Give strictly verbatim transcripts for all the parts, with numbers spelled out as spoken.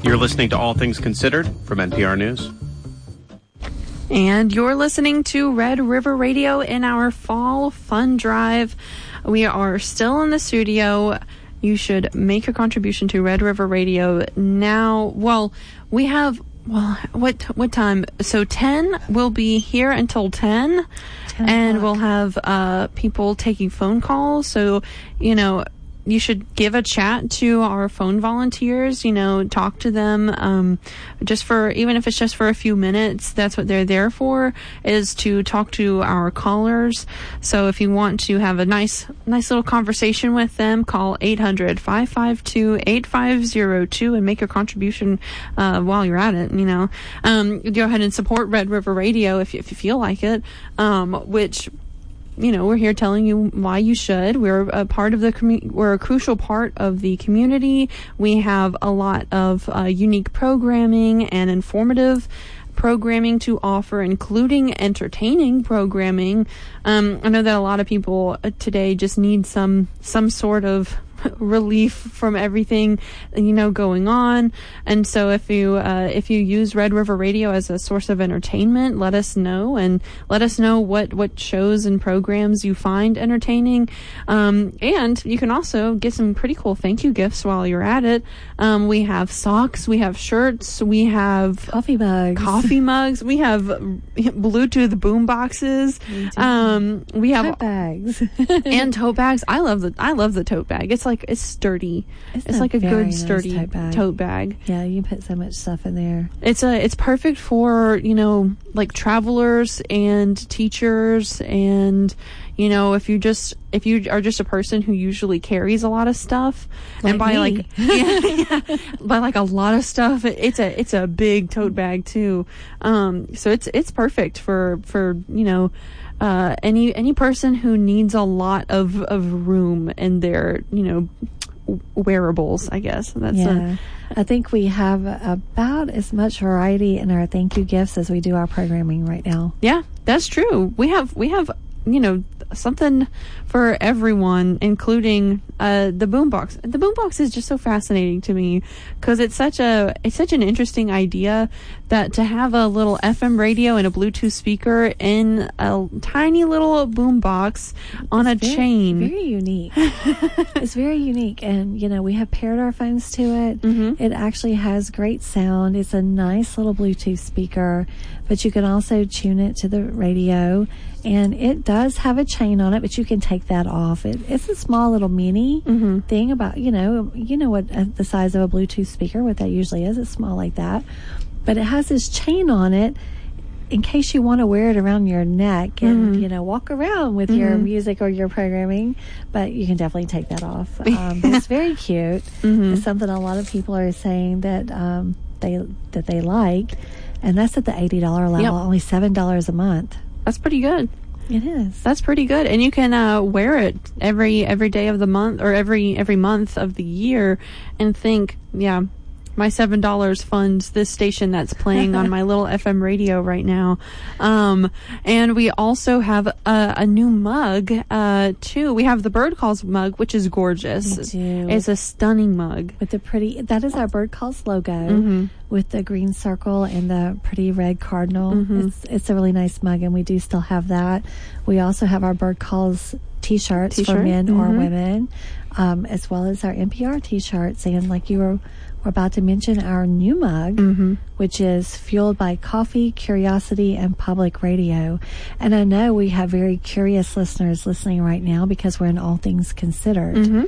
You're listening to All Things Considered from N P R News. And you're listening to Red River Radio in our fall fun drive. We are still in the studio. You should make a contribution to Red River Radio now. Well, we have, well, what what time? So ten, we'll be here until ten. And we'll have uh, people taking phone calls. So, you know, you should give a chat to our phone volunteers, you know, talk to them, um, just for, even if it's just for a few minutes, that's what they're there for, is to talk to our callers. So if you want to have a nice, nice little conversation with them, call eight hundred, five five two, eight five zero two and make a contribution, uh, while you're at it, you know. Um, go ahead and support Red River Radio if you, if you feel like it, um, which, you know, we're here telling you why you should. We're a part of the commu- we're a crucial part of the community. We have a lot of uh, unique programming and informative programming to offer, including entertaining programming. Um, I know that a lot of people today just need some some sort of relief from everything, you know, going on. And so if you uh, if you use Red River Radio as a source of entertainment, let us know, and let us know what what shows and programs you find entertaining. Um, and you can also get some pretty cool thank you gifts while you're at it. Um, we have socks, we have shirts, we have coffee mugs, coffee mugs, we have Bluetooth boom boxes, um, we have tote bags and tote bags. I love the I love the tote bag. It's like it's sturdy. It's, it's like a good nice sturdy tote bag. tote bag. Yeah, you put so much stuff in there. It's a it's perfect for, you know, like travelers and teachers, and you know, if you just if you are just a person who usually carries a lot of stuff, like and by me. like yeah, yeah, by like a lot of stuff, it's a it's a big tote bag too. Um, so it's it's perfect for for you know. Uh, any any person who needs a lot of, of room in their, you know, wearables, I guess. That's yeah. A, I think we have about as much variety in our thank you gifts as we do our programming right now. Yeah, that's true. We have we have you know, something for everyone, including uh, the boombox. The boombox is just so fascinating to me because it's such a it's such an interesting idea that to have a little F M radio and a Bluetooth speaker in a tiny little boombox on it's a very, chain. Very unique. It's very unique, and you know, we have paired our phones to it. Mm-hmm. It actually has great sound. It's a nice little Bluetooth speaker, but you can also tune it to the radio. And it does have a chain on it, but you can take that off. It, it's a small little mini mm-hmm. thing about, you know, you know what uh, the size of a Bluetooth speaker, what that usually is. It's small like that. But it has this chain on it in case you want to wear it around your neck and, mm-hmm. you know, walk around with mm-hmm. your music or your programming. But you can definitely take that off. Um, but it's very cute. Mm-hmm. It's something a lot of people are saying that um, they that they like. And that's at the eighty dollars level, yep. only seven dollars a month. That's pretty good. It is. That's pretty good, and you can uh, wear it every every day of the month or every every month of the year, and think, yeah, my seven dollars funds this station that's playing on my little F M radio right now. Um, and we also have a, a new mug uh, too. We have the Bird Calls mug, which is gorgeous. We do. It's a stunning mug with the pretty. That is our Bird Calls logo. Mm-hmm. With the green circle and the pretty red cardinal. Mm-hmm. It's it's a really nice mug, and we do still have that. We also have our Bird Calls t-shirts T-shirt? for men mm-hmm. or women, um, as well as our N P R t-shirts. And like you were, were about to mention, our new mug, mm-hmm. which is fueled by coffee, curiosity, and public radio. And I know we have very curious listeners listening right now because we're in All Things Considered. Mm-hmm.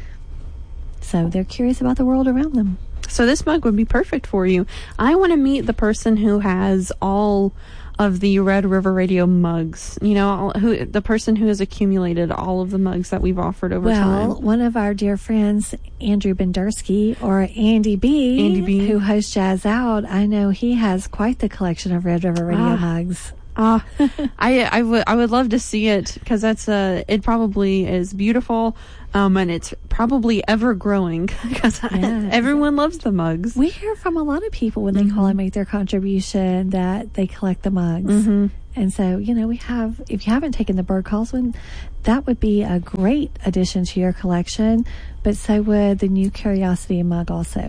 So they're curious about the world around them. So this mug would be perfect for you. I want to meet the person who has all of the Red River Radio mugs. You know, who the person who has accumulated all of the mugs that we've offered over well, time. Well, one of our dear friends, Andrew Bendersky, or Andy B, Andy B, who hosts Jazz Out, I know he has quite the collection of Red River Radio ah. mugs. Ah, uh, I I would I would love to see it because that's uh it probably is beautiful, um, and it's probably ever growing because yeah. everyone loves the mugs. We hear from a lot of people when they mm-hmm. call and make their contribution that they collect the mugs, mm-hmm. and so you know we have. If you haven't taken the Bird Calls one, that would be a great addition to your collection. But so would the new Curiosity mug also.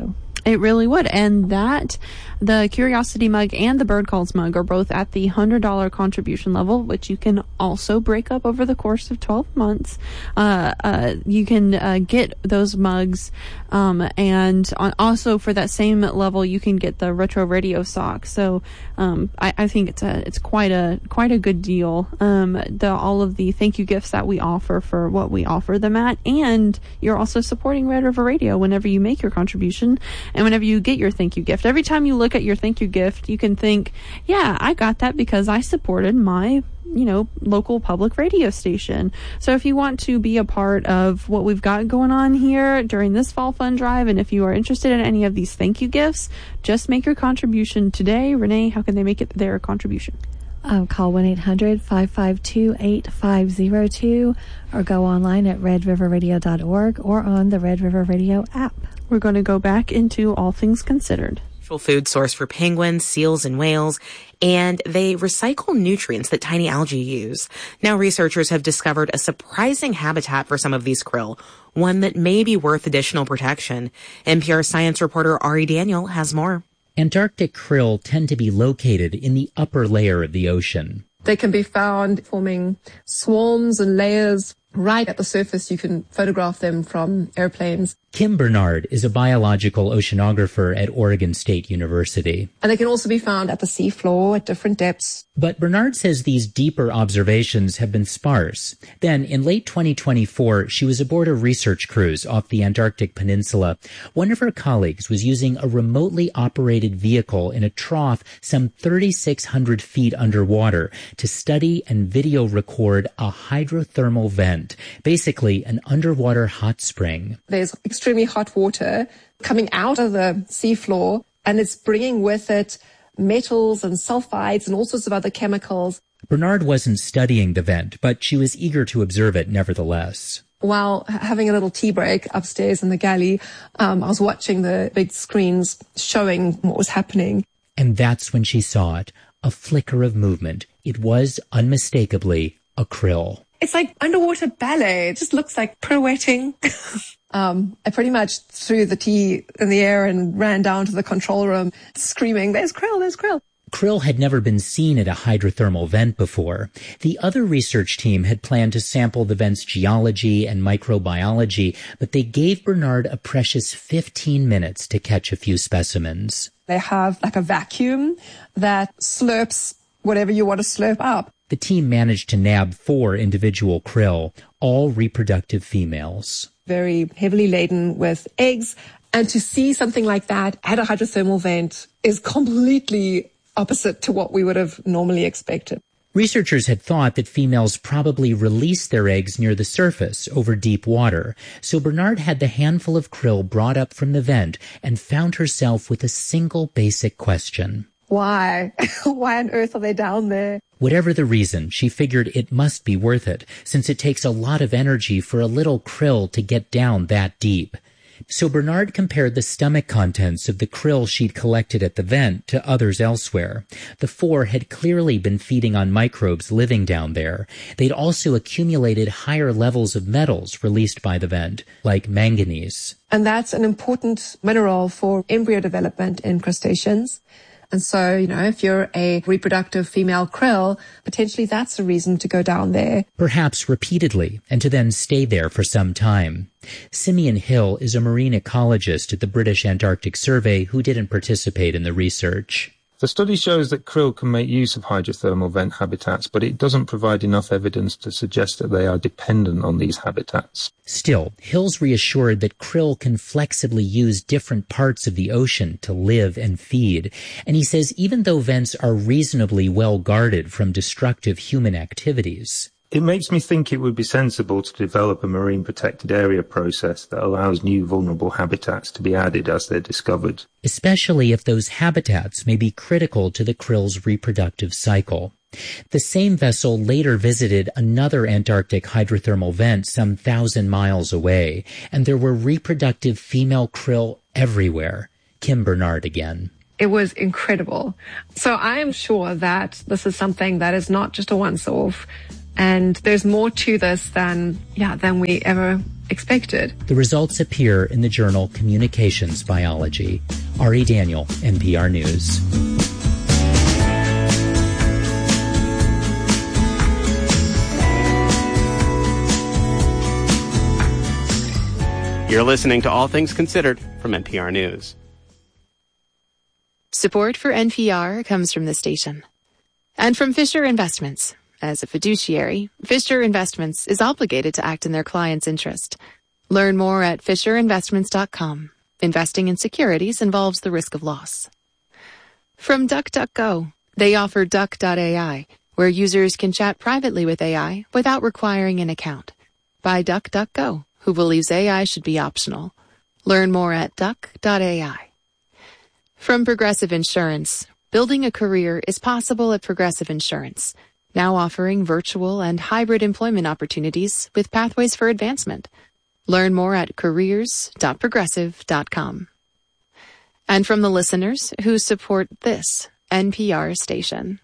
It really would. And that, the Curiosity mug and the Bird Calls mug are both at the one hundred dollars contribution level, which you can also break up over the course of twelve months. Uh, uh, you can uh, get those mugs. Um, and on, also for that same level, you can get the Retro Radio sock. So, um, I, I think it's a, it's quite a, quite a good deal. Um, the, all of the thank you gifts that we offer for what we offer them at. And you're also supporting Red River Radio whenever you make your contribution. And whenever you get your thank you gift, every time you look at your thank you gift, you can think, yeah, I got that because I supported my, you know, local public radio station. So if you want to be a part of what we've got going on here during this fall fun drive, and if you are interested in any of these thank you gifts, just make your contribution today. Renee, how can they make it their contribution? Um, call one eight hundred five five two eight five zero two or go online at red river radio dot org or on the Red River Radio app. We're going to go back into All Things Considered. Food source for penguins, seals, and whales, and they recycle nutrients that tiny algae use. Now researchers have discovered a surprising habitat for some of these krill, one that may be worth additional protection. N P R science reporter Ari Daniel has more. Antarctic krill tend to be located in the upper layer of the ocean. They can be found forming swarms and layers right at the surface. You can photograph them from airplanes. Kim Bernard is a biological oceanographer at Oregon State University. And they can also be found at the seafloor at different depths. But Bernard says these deeper observations have been sparse. Then, in late twenty twenty-four, she was aboard a research cruise off the Antarctic Peninsula. One of her colleagues was using a remotely operated vehicle in a trough some thirty-six hundred feet underwater to study and video record a hydrothermal vent, basically an underwater hot spring. There's extremely hot water coming out of the seafloor, and it's bringing with it metals and sulfides and all sorts of other chemicals. Bernard wasn't studying the vent, but she was eager to observe it nevertheless. While having a little tea break upstairs in the galley, um, I was watching the big screens showing what was happening. And that's when she saw it, a flicker of movement. It was unmistakably a krill. It's like underwater ballet. It just looks like pirouetting. um, I pretty much threw the tea in the air and ran down to the control room screaming, there's krill, there's krill. Krill had never been seen at a hydrothermal vent before. The other research team had planned to sample the vent's geology and microbiology, but they gave Bernard a precious fifteen minutes to catch a few specimens. They have like a vacuum that slurps whatever you want to slurp up. The team managed to nab four individual krill, all reproductive females. Very heavily laden with eggs. And to see something like that at a hydrothermal vent is completely opposite to what we would have normally expected. Researchers had thought that females probably release their eggs near the surface over deep water. So Bernard had the handful of krill brought up from the vent and found herself with a single basic question. Why? Why on earth are they down there? Whatever the reason, she figured it must be worth it, since it takes a lot of energy for a little krill to get down that deep. So Bernard compared the stomach contents of the krill she'd collected at the vent to others elsewhere. The four had clearly been feeding on microbes living down there. They'd also accumulated higher levels of metals released by the vent, like manganese. And that's an important mineral for embryo development in crustaceans. And so, you know, if you're a reproductive female krill, potentially that's a reason to go down there. Perhaps repeatedly, and to then stay there for some time. Simeon Hill is a marine ecologist at the British Antarctic Survey who didn't participate in the research. The study shows that krill can make use of hydrothermal vent habitats, but it doesn't provide enough evidence to suggest that they are dependent on these habitats. Still, Hill's reassured that krill can flexibly use different parts of the ocean to live and feed. And he says even though vents are reasonably well guarded from destructive human activities, it makes me think it would be sensible to develop a marine protected area process that allows new vulnerable habitats to be added as they're discovered. Especially if those habitats may be critical to the krill's reproductive cycle. The same vessel later visited another Antarctic hydrothermal vent some thousand miles away, and there were reproductive female krill everywhere. Kim Bernard again. It was incredible. So I am sure that this is something that is not just a once-off. And there's more to this than, yeah, than we ever expected. The results appear in the journal Communications Biology. Ari Daniel, N P R News. You're listening to All Things Considered from N P R News. Support for N P R comes from the station and from Fisher Investments. As a fiduciary, Fisher Investments is obligated to act in their client's interest. Learn more at fisher investments dot com. Investing in securities involves the risk of loss. From DuckDuckGo, they offer Duck dot A I, where users can chat privately with A I without requiring an account. By DuckDuckGo, who believes A I should be optional. Learn more at duck dot A I. From Progressive Insurance, building a career is possible at Progressive Insurance, now offering virtual and hybrid employment opportunities with pathways for advancement. Learn more at careers dot progressive dot com. And from the listeners who support this N P R station.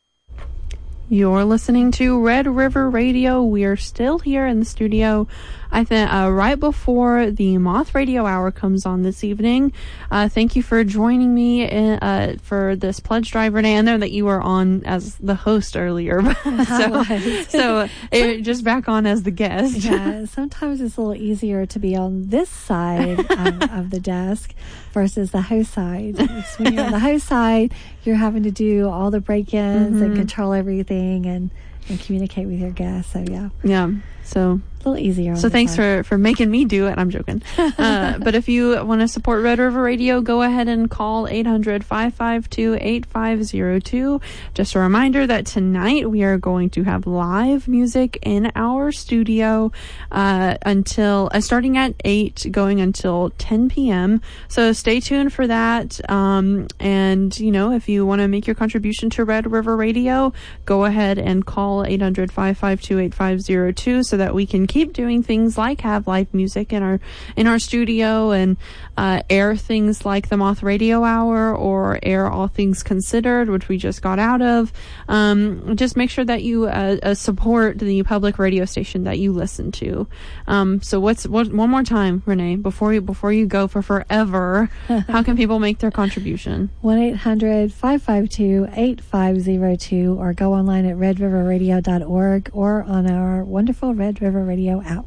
You're listening to Red River Radio. We are still here in the studio. I think uh, right before the Moth Radio Hour comes on this evening. Uh, thank you for joining me in, uh, for this pledge drive, Renee. I know that you were on as the host earlier, so so it, just back on as the guest. Yeah, sometimes it's a little easier to be on this side of, of the desk versus the host side. It's when you're on the host side, you're having to do all the break-ins mm-hmm. and control everything and, and communicate with your guests. So yeah, yeah. So a little easier. So thanks for, for making me do it. I'm joking. Uh, but if you want to support Red River Radio, go ahead and call eight hundred, five five two, eight five zero two. Just a reminder that tonight we are going to have live music in our studio uh, until uh, starting at eight, going until ten p.m. So stay tuned for that. Um, and, you know, if you want to make your contribution to Red River Radio, go ahead and call eight hundred, five five two, eight five zero two so that we can keep doing things like have live music in our in our studio and uh, air things like the Moth Radio Hour or air All Things Considered, which we just got out of. Um, just make sure that you uh, uh, support the public radio station that you listen to. Um, so what's what, one more time, Renee, before you before you go for forever, how can people make their contribution? one eight hundred, five five two, eight five zero two or go online at red river radio dot org or on our wonderful Red River Radio app.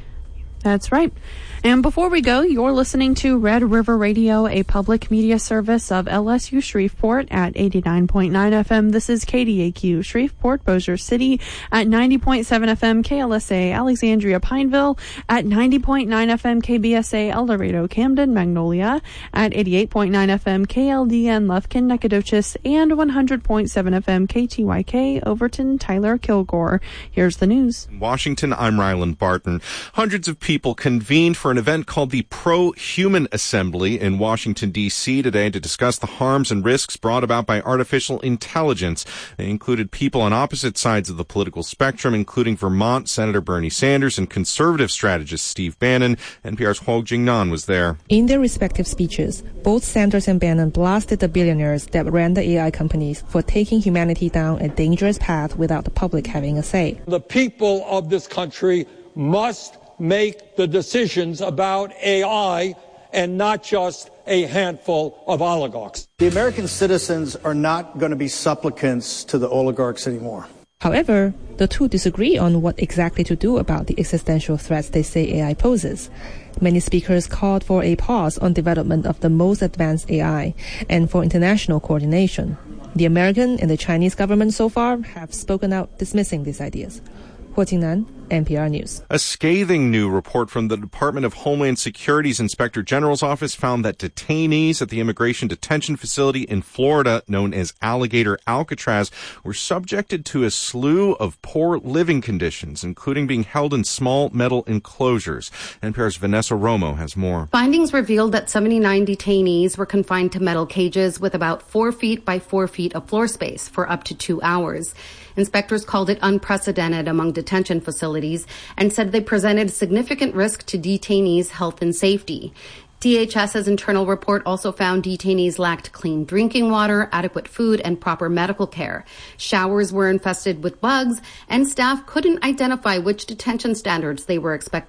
That's right. And before we go, you're listening to Red River Radio, a public media service of L S U Shreveport at eighty-nine point nine F M. This is K D A Q Shreveport, Bossier City at ninety point seven F M, K L S A Alexandria Pineville at ninety point nine F M, K B S A El Dorado Camden Magnolia at eighty-eight point nine F M, K L D N Lufkin Nacogdoches and one hundred point seven F M, K T Y K Overton Tyler Kilgore. Here's the news. In Washington, I'm Ryland Barton. Hundreds of people convened for an event called the Pro-Human Assembly in Washington, D C today to discuss the harms and risks brought about by artificial intelligence. They included people on opposite sides of the political spectrum, including Vermont Senator Bernie Sanders and conservative strategist Steve Bannon. N P R's Huo Jingnan was there. In their respective speeches, both Sanders and Bannon blasted the billionaires that ran the A I companies for taking humanity down a dangerous path without the public having a say. The people of this country must make the decisions about A I and not just a handful of oligarchs. The American citizens are not going to be supplicants to the oligarchs anymore. However, the two disagree on what exactly to do about the existential threats they say A I poses. Many speakers called for a pause on development of the most advanced A I and for international coordination. The American and the Chinese government so far have spoken out dismissing these ideas. Huo Jingnan, N P R News. A scathing new report from the Department of Homeland Security's Inspector General's office found that detainees at the immigration detention facility in Florida, known as Alligator Alcatraz, were subjected to a slew of poor living conditions, including being held in small metal enclosures. N P R's Vanessa Romo has more. Findings revealed that seventy-nine detainees were confined to metal cages with about four feet by four feet of floor space for up to two hours. Inspectors called it unprecedented among detention facilities and said they presented significant risk to detainees' health and safety. DHS's internal report also found detainees lacked clean drinking water, adequate food, and proper medical care. Showers were infested with bugs, and staff couldn't identify which detention standards they were expected